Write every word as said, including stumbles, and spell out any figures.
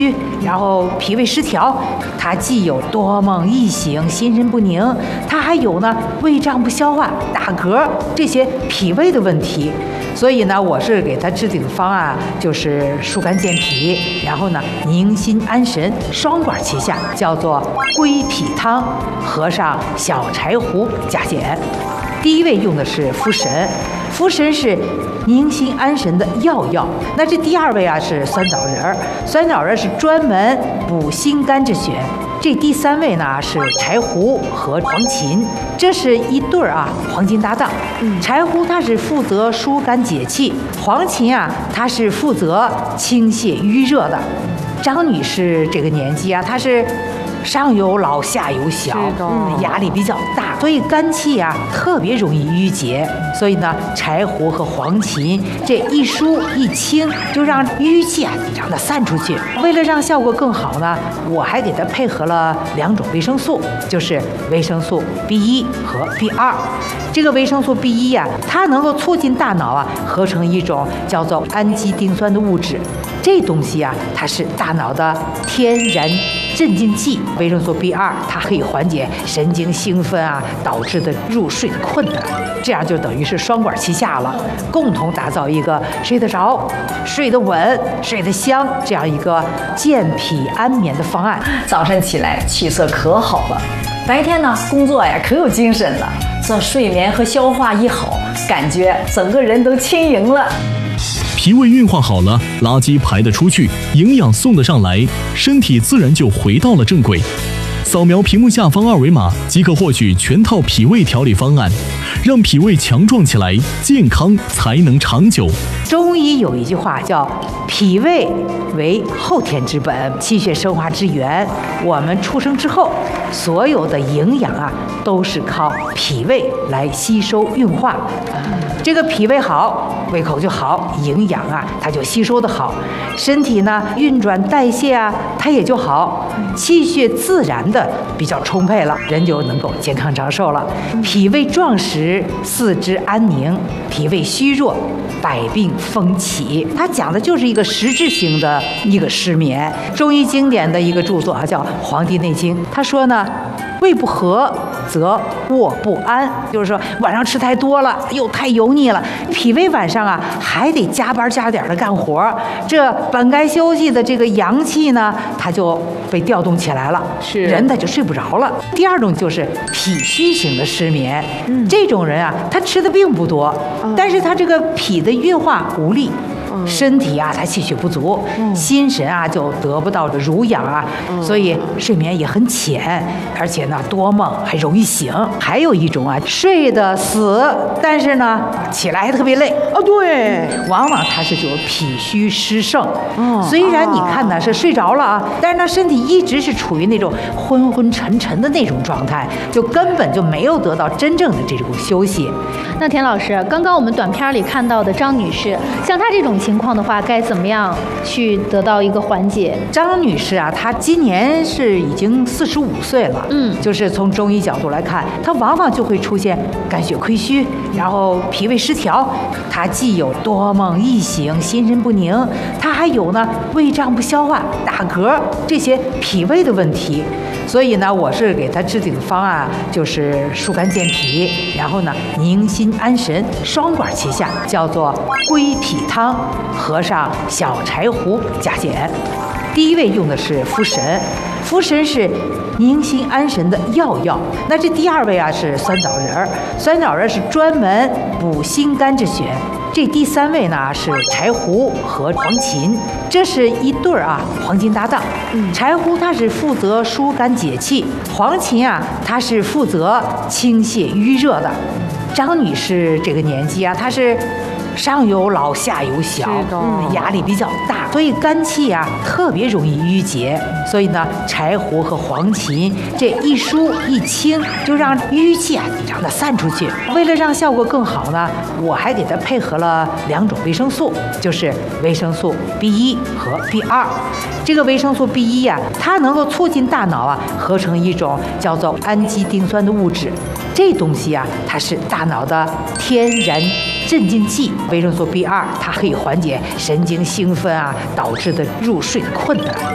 然后脾胃失调，它既有多梦易醒、心神不宁，它还有呢胃胀不消化、打嗝这些脾胃的问题。所以呢，我是给他制定的方案就是疏肝健脾，然后呢宁心安神，双管齐下，叫做归脾汤，合上小柴胡加减。第一位用的是茯神，茯神是宁心安神的要药。那这第二位啊是酸枣仁儿，酸枣仁是专门补心肝之选。这第三位呢是柴胡和黄芩，这是一对儿啊黄金搭档。嗯，柴胡它是负责疏肝解气，黄芩啊它是负责清泻淤热的。张女士这个年纪啊，她是上有老下有小，嗯，压力比较大，所以肝气啊特别容易郁结。所以呢，柴胡和黄芩这一疏一清，就让淤气啊让它散出去。为了让效果更好呢，我还给它配合了两种维生素，就是维生素 B 一 和 B 二。这个维生素 B 一 呀、啊，它能够促进大脑啊合成一种叫做氨基丁酸的物质。这东西啊，它是大脑的天然镇静剂。维生素 B 二 它可以缓解神经兴奋啊导致的入睡的困难，这样就等于是双管齐下了，共同打造一个睡得着、睡得稳、睡得香这样一个健脾安眠的方案。 早晨起来气色可好了，白天呢工作呀可有精神了，这睡眠和消化一好，感觉整个人都轻盈了。 脾胃运化好了，垃圾排得出去，营养送得上来，身体自然就回到了正轨。扫描屏幕下方二维码即可获取全套脾胃调理方案，让脾胃强壮起来，健康才能长久。 中医有一句话叫脾胃为后天之本，气血生化之源。我们出生之后，所有的营养啊都是靠脾胃来吸收运化。这个脾胃好，胃口就好，营养啊它就吸收的好，身体呢运转代谢啊它也就好，气血自然的比较充沛了，人就能够健康长寿了。脾胃壮实，四肢安宁；脾胃虚弱，百病风起。它讲的就是一个实质性的一个失眠。中医经典的一个著作啊，叫《黄帝内经》。他说呢，胃不和则卧不安，就是说晚上吃太多了，又太油腻了，脾胃晚上啊还得加班加点的干活，这本该休息的这个阳气呢，它就被调动起来了， 是人他就睡不着了。第二种就是脾虚型的失眠，嗯，这种人啊，他吃的并不多，嗯，但是他这个脾的运化无力。身体啊，他气血不足，嗯，心神啊就得不到的濡养啊，嗯，所以睡眠也很浅，而且呢多梦还容易醒。还有一种啊，睡得死，但是呢起来还特别累哦，对， 往往他是就是脾虚湿盛。嗯，虽然你看呢是睡着了啊，但是呢身体一直是处于那种昏昏沉沉的那种状态，就根本就没有得到真正的这种休息。 那田老师，刚刚我们短片里看到的张女士，像她这种情况的话，该怎么样去得到一个缓解？ 张女士啊，她今年是已经四十五岁了，嗯，就是从中医角度来看，她往往就会出现肝血亏虚，然后脾胃失调，她既有多梦易醒、心神不宁，她还有呢胃胀不消化、打嗝这些脾胃的问题。所以呢，我是给他制定的方案就是疏肝健脾，然后呢宁心安神，双管齐下，叫做归脾汤，合上小柴胡加减。第一位用的是茯神，茯神是宁心安神的要药。那这第二位啊是酸枣仁儿，酸枣仁是专门补心肝之选。这第三位呢是柴胡和黄芩，这是一对儿啊黄金搭档。嗯，柴胡它是负责疏肝解气，黄芩啊它是负责清泻淤热的。张女士这个年纪啊，她是上有老下有小，嗯，压力比较大，所以肝气啊特别容易郁结。所以呢，柴胡和黄芩这一疏一清，就让淤气啊让它散出去。为了让效果更好呢，我还给它配合了两种维生素，就是维生素 B 一 和 B 二。这个维生素 B 一 呀、啊，它能够促进大脑啊合成一种叫做氨基丁酸的物质。这东西啊，它是大脑的天然镇静剂。维生素 B 二 它可以缓解神经兴奋啊导致的入睡的困难。